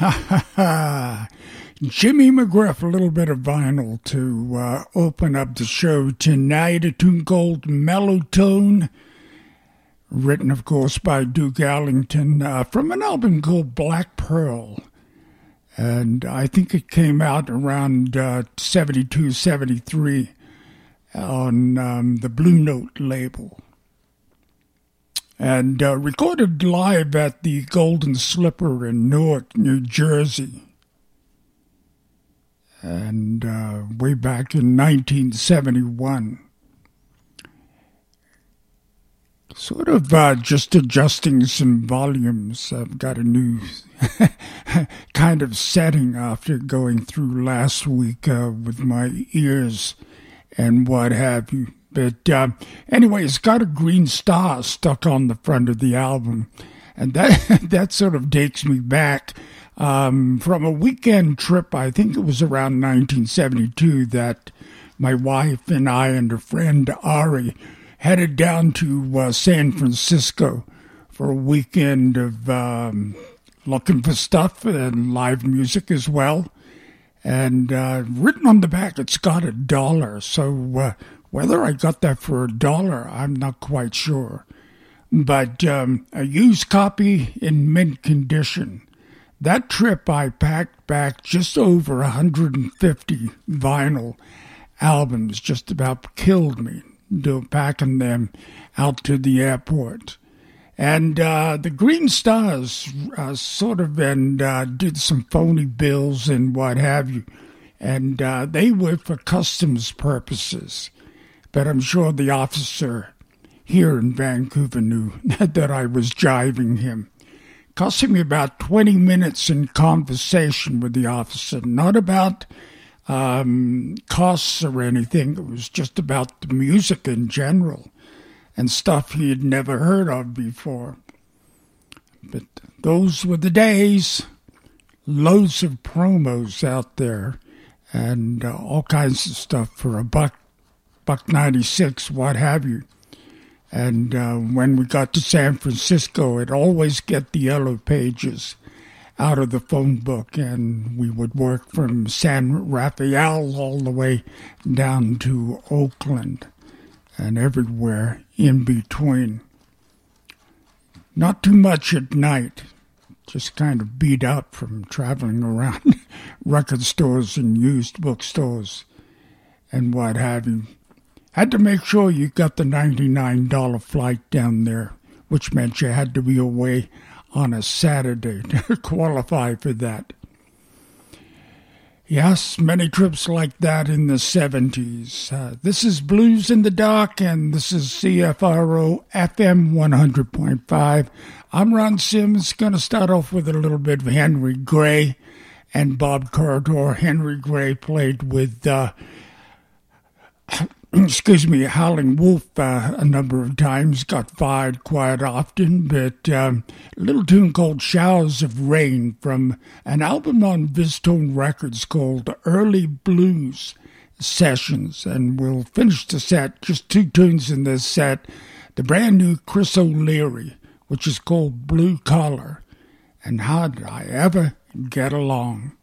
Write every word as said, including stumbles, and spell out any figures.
Ha ha! Jimmy McGriff, a little bit of vinyl to uh, open up the show tonight. A tune called Mellow Tone, written, of course, by Duke Ellington, uh, from an album called Black Pearl. And I think it came out around uh, seventy-two, seventy-three on um, the Blue Note label. And uh, recorded live at the Golden Slipper in Newark, New Jersey. And uh, way back in nineteen seventy-one. Sort of uh, just adjusting some volumes. I've got a new kind of setting after going through last week uh, with my ears and what have you. But uh, anyway, it's got a green star stuck on the front of the album. And that that sort of takes me back um, from a weekend trip. I think it was around nineteen seventy-two that my wife and I and a friend, Ari, headed down to uh, San Francisco for a weekend of um, looking for stuff and live music as well. And uh, written on the back, it's got a dollar. So uh, whether I got that for a dollar, I'm not quite sure. But um, a used copy in mint condition. That trip I packed back just over one hundred fifty vinyl albums, just about killed me, do, packing them out to the airport. And uh, the Green Stars uh, sort of and uh, did some phony bills and what have you. And uh, they were for customs purposes. But I'm sure the officer here in Vancouver knew that I was jiving him. Cost me about twenty minutes in conversation with the officer, not about um, costs or anything. It was just about the music in general and stuff he had never heard of before. But those were the days. Loads of promos out there and uh, all kinds of stuff for a buck, buck ninety-six, what have you. And uh, when we got to San Francisco, it'd always get the yellow pages out of the phone book, and we would work from San Rafael all the way down to Oakland and everywhere in between. Not too much at night, just kind of beat up from traveling around record stores and used bookstores and what have you. Had to make sure you got the ninety-nine dollars flight down there, which meant you had to be away on a Saturday to qualify for that. Yes, many trips like that in the seventies. Uh, this is Blues in the Dark, and this is C F R O F M one hundred point five. I'm Ron Sims, going to start off with a little bit of Henry Gray and Bob Corridor. Henry Gray played with... Uh, excuse me, Howling Wolf uh, a number of times, got fired quite often, but um, a little tune called Showers of Rain from an album on Vistone Records called Early Blues Sessions. And we'll finish the set, just two tunes in this set, the brand new Chris O'Leary, which is called Blue Collar, and How Did I Ever Get Along?